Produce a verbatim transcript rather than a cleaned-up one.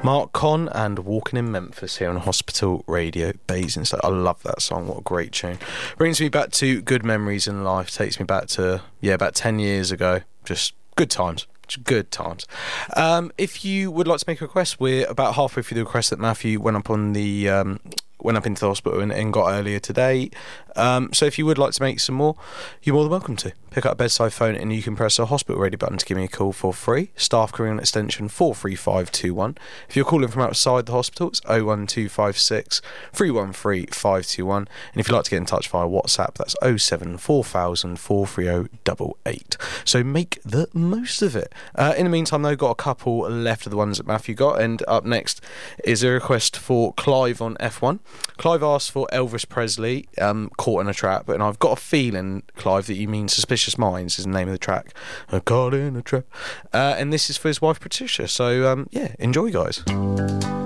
Mark Conn and Walking in Memphis here on Hospital Radio Basingstoke. I love that song. What a great tune. Brings me back to good memories in life. Takes me back to, yeah, about ten years ago. Just good times. Just good times. Um, if you would like to make a request, we're about halfway through the request that Matthew went up on the... Um, went up into the hospital and, and got earlier today. Um, so if you would like to make some more, you're more than welcome to. Pick up a bedside phone and you can press the hospital radio button to give me a call for free. Staff career on extension four three five two one. If you're calling from outside the hospital, it's oh one two five six, three one three, five two one. And if you'd like to get in touch via WhatsApp, that's oh seven four thousand, four three oh eight eight. So make the most of it. Uh, in the meantime, though, got a couple left of the ones that Matthew got. And up next is a request for Clive on F one. Clive asked for Elvis Presley, um, Caught in a Trap, and I've got a feeling, Clive, that you mean Suspicious Minds is the name of the track. I'm caught in a trap. Uh, and this is for his wife, Patricia. So, um, yeah, enjoy, guys.